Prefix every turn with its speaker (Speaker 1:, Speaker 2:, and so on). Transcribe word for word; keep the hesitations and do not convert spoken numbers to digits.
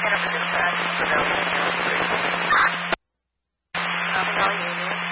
Speaker 1: Center for Dispatch for Delta Union three. Nothing all Union.